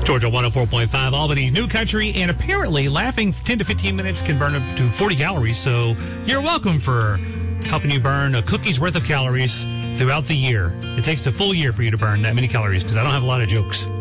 Georgia 104.5, Albany's New Country, and apparently laughing 10 to 15 minutes can burn up to 40 calories, so you're welcome for helping you burn a cookie's worth of calories throughout the year. It takes a full year for you to burn that many calories because I don't have a lot of jokes.